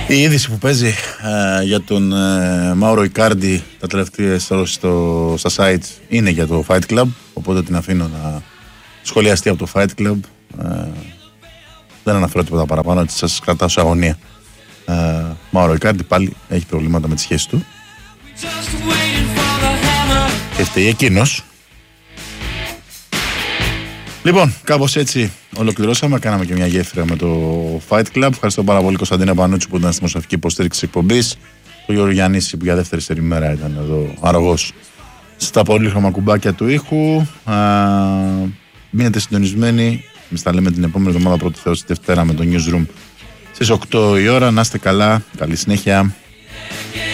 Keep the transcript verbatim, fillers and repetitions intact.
Η είδηση που παίζει ε, για τον ε, Μάουρο Ικάρντι τα τελευταία ώρες στο, στα sites είναι για το Fight Club, οπότε την αφήνω να σχολιαστεί από το Fight Club. Ε, δεν αναφέρω τίποτα παραπάνω, έτσι σας κρατάω σε αγωνία. Ε, Μάουρο Ικάρντι πάλι έχει προβλήματα με τις σχέσεις του και φταίει εκείνος. Λοιπόν, κάπως έτσι ολοκληρώσαμε. Κάναμε και μια γέφυρα με το Fight Club. Ευχαριστώ πάρα πολύ Κωνσταντίνα Πανούτσι που ήταν στη δημοσιογραφική υποστήριξη της εκπομπής. Το Γιώργο Γιαννίση που για δεύτερη σερή μέρα ήταν εδώ αρρωγός στα πολύχρωμα κουμπάκια του ήχου. Α, μείνετε συντονισμένοι. Εμείς τα λέμε την επόμενη εβδομάδα πρώτη Θεός τη Δευτέρα με το Newsroom στις οκτώ η ώρα. Να είστε καλά. Καλή συνέχεια.